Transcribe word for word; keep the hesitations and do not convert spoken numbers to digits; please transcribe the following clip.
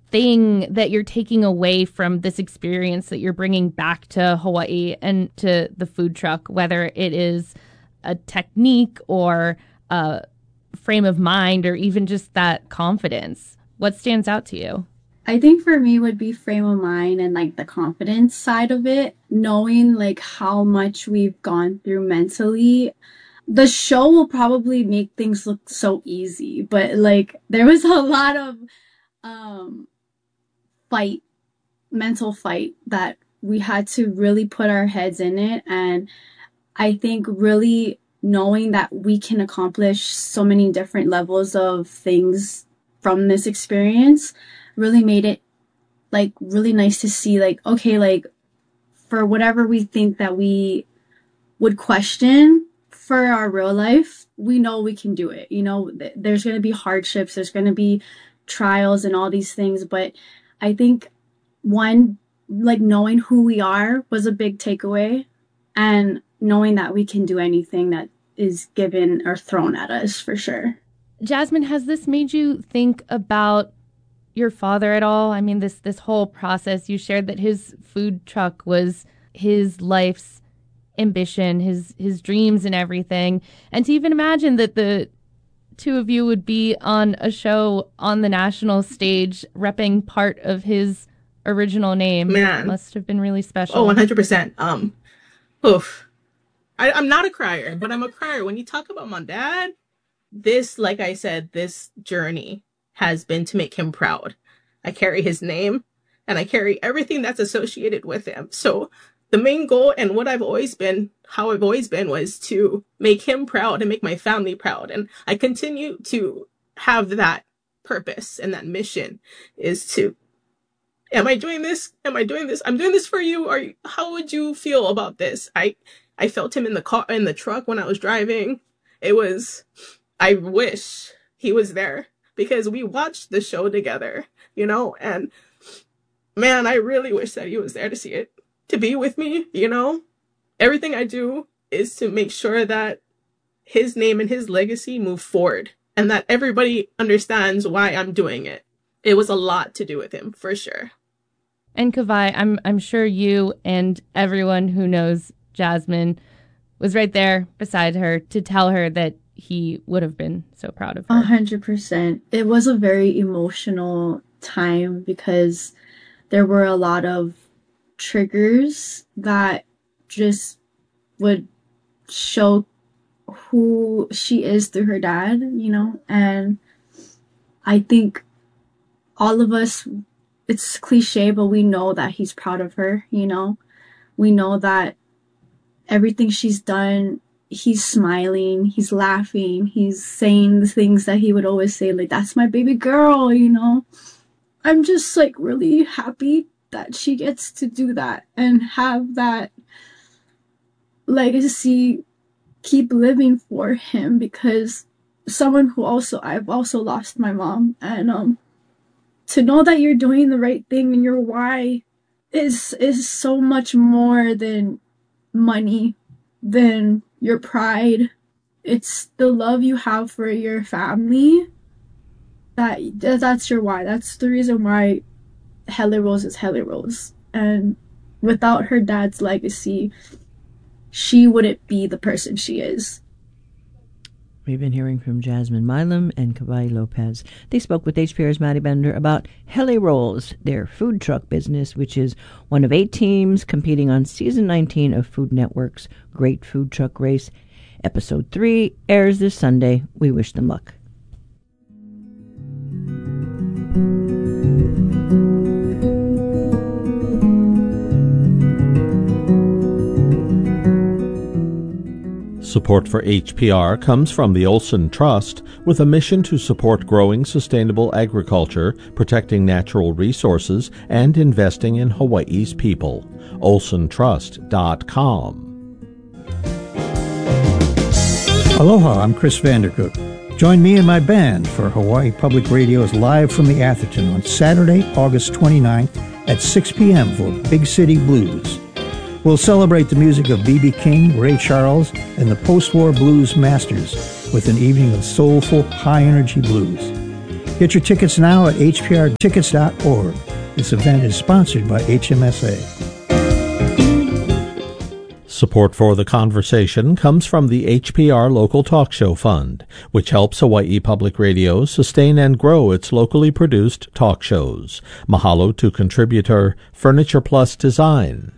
thing that you're taking away from this experience that you're bringing back to Hawaii and to the food truck, whether it is a technique or a frame of mind or even just that confidence? What stands out to you? I think for me would be frame of mind and like the confidence side of it, knowing like how much we've gone through mentally. The show will probably make things look so easy, but like there was a lot of um, fight, mental fight that we had to really put our heads in it. And I think really knowing that we can accomplish so many different levels of things from this experience really made it like really nice to see, like, okay, like for whatever we think that we would question for our real life, we know we can do it. You know, th- there's going to be hardships, there's going to be trials and all these things. But I think one, like knowing who we are was a big takeaway, and knowing that we can do anything that is given or thrown at us for sure. Jasmine, has this made you think about your father at all? I mean, this this whole process, you shared that his food truck was his life's ambition, his his dreams and everything. And to even imagine that the two of you would be on a show on the national stage repping part of his original name, Man, must have been really special. Oh, one hundred percent. Um, oof. I, I'm not a crier, but I'm a crier. When you talk about my dad, this, like I said, this journey has been to make him proud. I carry his name and I carry everything that's associated with him. So the main goal and what I've always been, how I've always been, was to make him proud and make my family proud. And I continue to have that purpose, and that mission is to, am I doing this? Am I doing this? I'm doing this for you. Or how would you feel about this? I, I felt him in the car, in the truck when I was driving. It was, I wish he was there, because we watched the show together, you know, and man, I really wish that he was there to see it, to be with me, you know. Everything I do is to make sure that his name and his legacy move forward, and that everybody understands why I'm doing it. It was a lot to do with him, for sure. And Kawai, I'm I'm sure you and everyone who knows Jasmine was right there beside her to tell her that he would have been so proud of her. A hundred percent. It was a very emotional time because there were a lot of triggers that just would show who she is through her dad, you know, and I think all of us, it's cliche, but we know that he's proud of her, you know. We know that everything she's done, he's smiling, he's laughing, he's saying the things that he would always say, like, that's my baby girl, you know. I'm just like really happy that she gets to do that and have that legacy keep living for him, because someone who also, I've also lost my mom, and um to know that you're doing the right thing and your why is is so much more than money, than your pride. It's the love you have for your family. That that's your why. That's the reason why Hele Rose is Hele Rose. And without her dad's legacy, she wouldn't be the person she is. We've been hearing from Jasmine Milam and Kawai Lopez. They spoke with H P R's Maddie Bender about Hele Rolls, their food truck business, which is one of eight teams competing on season nineteen of Food Network's Great Food Truck Race. Episode three airs this Sunday. We wish them luck. Support for H P R comes from the Olson Trust, with a mission to support growing sustainable agriculture, protecting natural resources, and investing in Hawaii's people. olson trust dot com. Aloha, I'm Chris Vandercook. Join me and my band for Hawaii Public Radio's Live from the Atherton on Saturday, August twenty-ninth at six p.m. for Big City Blues. We'll celebrate the music of B B King, Ray Charles, and the post-war blues masters with an evening of soulful, high-energy blues. Get your tickets now at h p r tickets dot org. This event is sponsored by H M S A. Support for the conversation comes from the H P R Local Talk Show Fund, which helps Hawaii Public Radio sustain and grow its locally produced talk shows. Mahalo to contributor Furniture Plus Design.